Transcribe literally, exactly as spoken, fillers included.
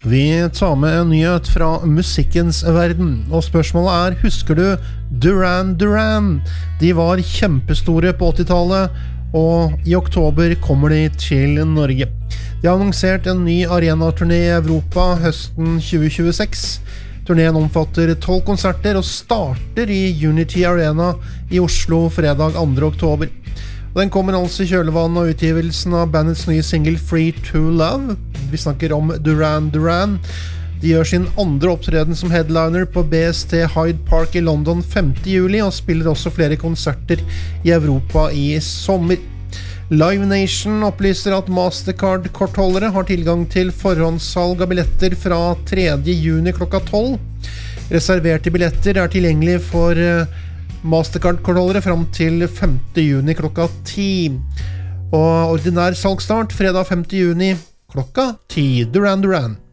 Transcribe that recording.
Vi tar med en nyhet fra musikkens verden, og spørsmålet er, husker du Duran Duran? De var kjempestore på åttitallet, og i oktober kommer de til Norge. De har annonsert en ny arenaturné i Europa høsten tjue tjueseks. Turneen omfatter tolv konserter og starter i Unity Arena i Oslo fredag andre oktober. Den kommer altså i kjølvannet av utgivelsen av bandets nye single Free to Love. Vi snakker om Duran Duran. De gjør sin andre opptreden som headliner på B S T Hyde Park i London femte juli og spiller også flere konserter i Europa i sommer. Live Nation opplyser at Mastercard-kortholdere har tilgang til forhåndssalg av billetter fra tredje juni klokka tolv. Reserverte billetter er tilgjengelig for Mastercard-kortholdere frem til femte juni klokka ti. Og ordinær salgstart fredag femte juni klokka ti. Duran Duran.